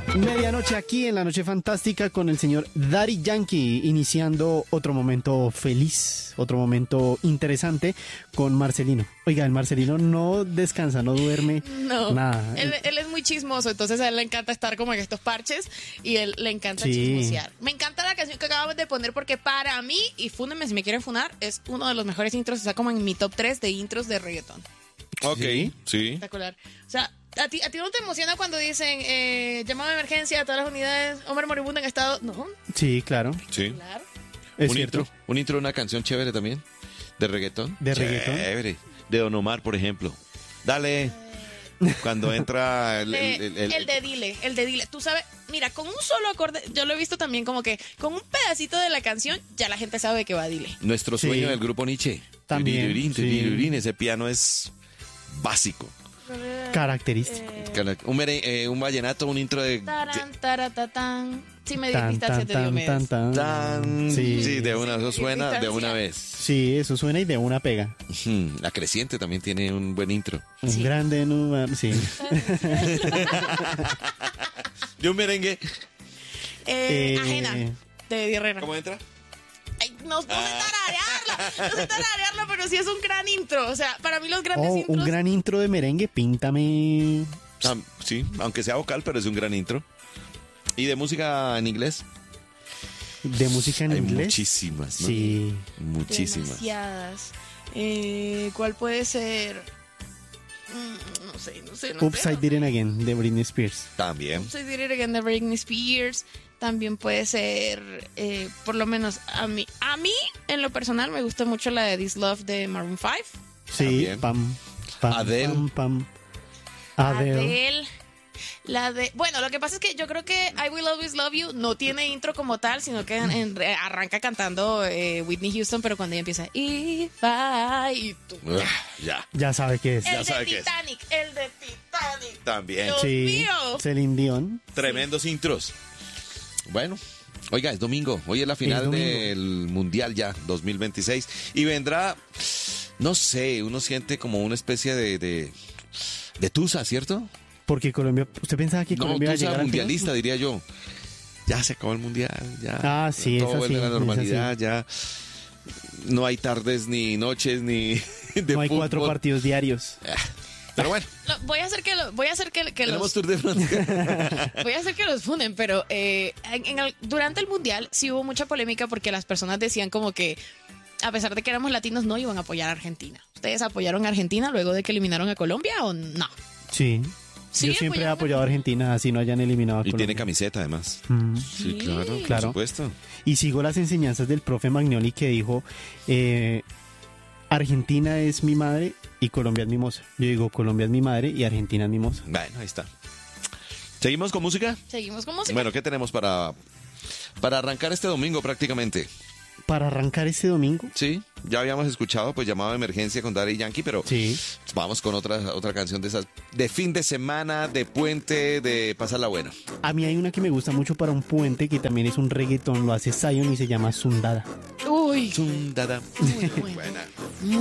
Medianoche aquí en La Noche Fantástica con el señor Daddy Yankee, iniciando otro momento feliz, otro momento interesante con Marcelino. Oiga, el Marcelino no descansa, no duerme, no, nada. Él es muy chismoso, entonces a él le encanta estar como en estos parches y él le encanta chismosear. Me encanta la canción que acabamos de poner porque para mí, y fúndenme si me quieren funar, es uno de los mejores intros, está como en mi top 3 de intros de reggaetón. Ok, sí. Espectacular. O sea, ¿a ti no te emociona cuando dicen llamado de emergencia a todas las unidades, hombre moribundo en estado? No. Sí, claro. Sí. Claro. Es Un cierto. intro de una canción chévere también. De reggaetón. De reggaetón. Chévere. De Don Omar, por ejemplo. Dale. Cuando entra El de Dile. Tú sabes, mira, con un solo acorde, yo lo he visto también como que con un pedacito de la canción, ya la gente sabe que va a Dile. Nuestro sueño Sí. del grupo Nietzsche. También, Tirirín, sí. tirirín. Ese piano es básico. Característico. Un vallenato, un intro de... Taran, taratatán. Sí, me Tan, diste tan, te tan, Diomedes. tan, tan. Tan... Sí. Sí, de una, eso Sí, suena de distancia. una vez. Sí, eso suena y de una pega. La Creciente también tiene un buen intro. Un Sí. grande número, sí. De un merengue. Ajena, de Eddie Herrera. ¿Cómo entra? Ay, no sé tararearla, pero sí es un gran intro. O sea, para mí los grandes intros... Un gran intro de merengue, píntame. Sí, aunque sea vocal, pero es un gran intro. ¿Y de música en inglés? De música en Hay inglés. muchísimas, ¿no? Sí. Muchísimas. Demasiadas. ¿Cuál puede ser? No sé. Upside Down Again de Britney Spears. También. Upside Down Again de Britney Spears. También puede ser, por lo menos a mí, en lo personal, me gusta mucho la de This Love de Maroon 5. Sí, También. pam, Adele. pam. Adele. Adele. Bueno, lo que pasa es que yo creo que I Will Always Love You no tiene intro como tal, sino que arranca cantando Whitney Houston, pero cuando ella empieza If I y tú. Ya. Ya sabe qué es. Ya El sabe de qué es. Titanic, el de Titanic. También. Dios Sí, mío. Celine Dion. Tremendos intros. Bueno, oiga, es domingo. Hoy es la final domingo. del Mundial ya, 2026. Y vendrá, no sé, uno siente como una especie de tusa, ¿cierto? Porque Colombia, ¿usted pensaba que No, Colombia iba a tusa llegar al final? mundialista, diría yo. Ya se acabó el Mundial, ya. Ah, sí, todo es vuelve a la así, es normalidad, así. ya. No hay tardes ni noches ni de No hay 4 fútbol. partidos diarios. Pero bueno, Voy a hacer que tenemos los Tour de Francia. voy a hacer que los funden, pero durante el mundial sí hubo mucha polémica porque las personas decían como que a pesar de que éramos latinos no iban a apoyar a Argentina. ¿Ustedes apoyaron a Argentina luego de que eliminaron a Colombia o no? Sí. Sí, Yo siempre he apoyaron a apoyado a Argentina, así no hayan eliminado a Y Colombia. tiene camiseta además. Mm. Sí, claro, Claro. por supuesto. Y sigo las enseñanzas del profe Magnoli que dijo, Argentina es mi madre y Colombia es mi moza. Yo digo, Colombia es mi madre y Argentina es mi moza. Bueno, ahí está. ¿Seguimos con música? Seguimos con música. Bueno, ¿qué tenemos para arrancar este domingo prácticamente? Para arrancar este domingo, Sí, ya habíamos escuchado pues llamado de emergencia con Daddy Yankee, pero sí, vamos con otra canción de esas de fin de semana, de puente, de pasarla buena. a mí hay una que me gusta mucho para un puente que también es un reggaetón, lo hace Zion y se llama Sundada. Uy. Zundada. Muy bueno. Buena.